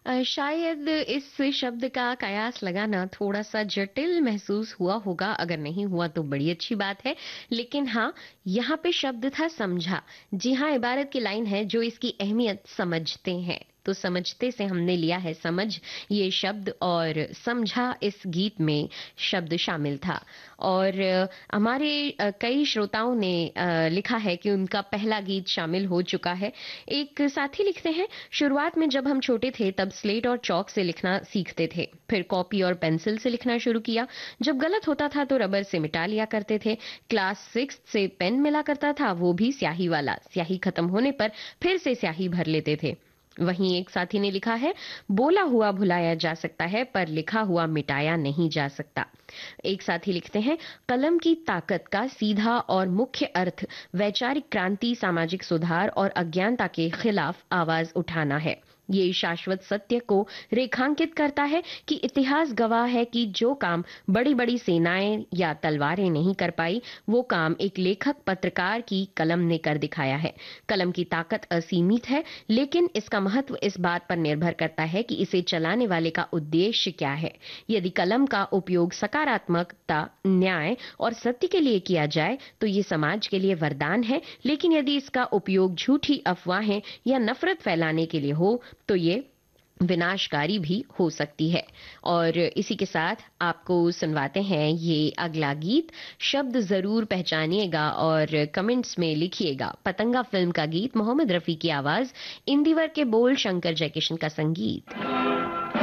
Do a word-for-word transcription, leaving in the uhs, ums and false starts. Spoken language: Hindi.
अ, शायद इस शब्द का कयास लगाना थोड़ा-सा जटिल महसूस हुआ होगा, अगर नहीं हुआ तो बड़ी अच्छी बात है। लेकिन हाँ, यहाँ पे शब्द था समझा। जी हाँ, इबारत की लाइन है जो इसकी अहमियत समझते हैं। तो समझते से हमने लिया है समझ ये शब्द और समझा इस गीत में शब्द शामिल था। और अ, हमारे अ, कई श्रोताओं ने अ, लिखा है कि उनका पहला गीत शामिल हो चुका है। एक साथी लिखते हैं, शुरुआत में जब हम छोटे थे तब स्लेट और चॉक से लिखना सीखते थे, फिर कॉपी और पेंसिल से लिखना शुरू किया। जब गलत होता था तो रबर से मिटा लिया करते थे। क्लास सिक्स से पेन मिला करता था, वो भी स्याही वाला। स्याही खत्म होने पर फिर से स्याही भर लेते थे। वहीं एक साथी ने लिखा है, बोला हुआ भुलाया जा सकता है पर लिखा हुआ मिटाया नहीं जा सकता। एक साथी लिखते हैं, कलम की ताकत का सीधा और मुख्य अर्थ वैचारिक क्रांति, सामाजिक सुधार और अज्ञानता के खिलाफ आवाज उठाना है। ये शाश्वत सत्य को रेखांकित करता है कि इतिहास गवाह है कि जो काम बड़ी बड़ी सेनाएं या तलवारें नहीं कर पाई, वो काम एक लेखक पत्रकार की कलम ने कर दिखाया है। कलम की ताकत असीमित है, लेकिन इसका महत्व इस बात पर निर्भर करता है कि इसे चलाने वाले का उद्देश्य क्या है। यदि कलम का उपयोग सकारात्मकता, न्याय और सत्य के लिए किया जाए तो ये समाज के लिए वरदान है। लेकिन यदि इसका उपयोग झूठी अफवाहें या नफरत फैलाने के लिए हो तो ये विनाशकारी भी हो सकती है। और इसी के साथ आपको सुनवाते हैं ये अगला गीत। शब्द जरूर पहचानिएगा और कमेंट्स में लिखिएगा। पतंगा फिल्म का गीत, मोहम्मद रफी की आवाज, इंदिवर के बोल, शंकर जयकिशन का संगीत।